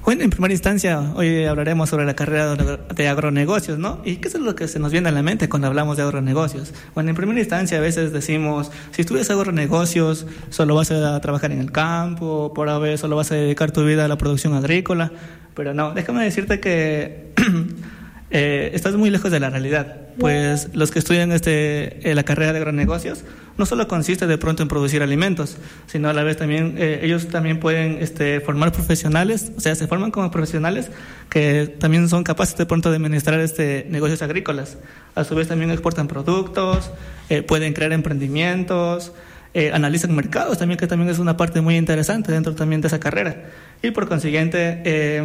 Bueno, en primera instancia, hoy hablaremos sobre la carrera de agronegocios, ¿no? ¿Y qué es lo que se nos viene a la mente cuando hablamos de agronegocios? Bueno, en primera instancia a veces decimos, si estudias agronegocios, solo vas a trabajar en el campo, por a veces solo vas a dedicar tu vida a la producción agrícola, pero no, déjame decirte que estás muy lejos de la realidad, pues los que estudian la carrera de agronegocios no solo consiste de pronto en producir alimentos, sino a la vez también ellos también pueden formar profesionales, o sea, se forman como profesionales que también son capaces de pronto de administrar negocios agrícolas. A su vez también exportan productos, pueden crear emprendimientos, analizan mercados también, que también es una parte muy interesante dentro también de esa carrera. Y por consiguiente,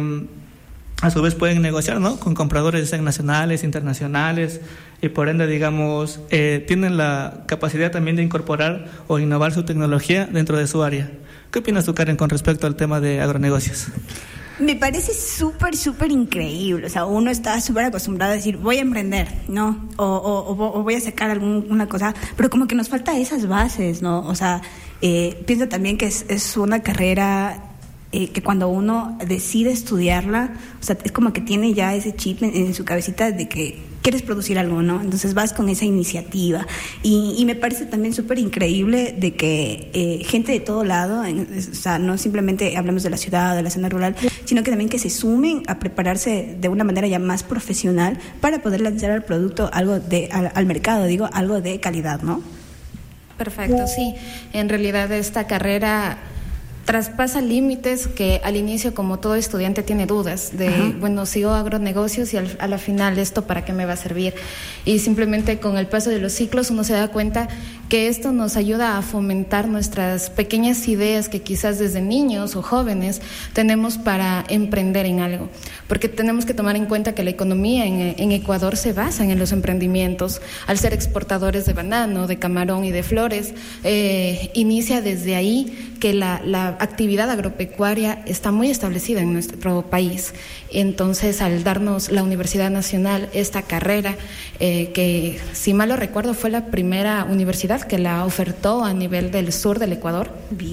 a su vez pueden negociar, ¿no?, con compradores nacionales, internacionales, y por ende, digamos, tienen la capacidad también de incorporar o innovar su tecnología dentro de su área. ¿Qué opinas tú, Karen, con respecto al tema de agronegocios? Me parece súper increíble. O sea, uno está súper acostumbrado a decir, voy a emprender, ¿no? O voy a sacar alguna cosa, pero como que nos falta esas bases, ¿no? O sea, pienso también que es una carrera que cuando uno decide estudiarla, o sea, es como que tiene ya ese chip en su cabecita de que quieres producir algo, ¿no? Entonces vas con esa iniciativa. Y me parece también súper increíble de que gente de todo lado, o sea, no simplemente hablamos de la ciudad, de la zona rural, sino que también que se sumen a prepararse de una manera ya más profesional para poder lanzar al producto algo al mercado, digo, algo de calidad, ¿no? Perfecto, sí. En realidad esta carrera traspasa límites que al inicio, como todo estudiante, tiene dudas de, bueno, sigo agronegocios y a la final esto para qué me va a servir. Y simplemente con el paso de los ciclos uno se da cuenta que esto nos ayuda a fomentar nuestras pequeñas ideas que quizás desde niños o jóvenes tenemos para emprender en algo. Porque tenemos que tomar en cuenta que la economía en Ecuador se basa en los emprendimientos. Al ser exportadores de banano, de camarón y de flores, inicia desde ahí que la actividad agropecuaria está muy establecida en nuestro país. Entonces, al darnos la Universidad Nacional esta carrera, que si mal lo recuerdo fue la primera universidad que la ofertó a nivel del sur del Ecuador,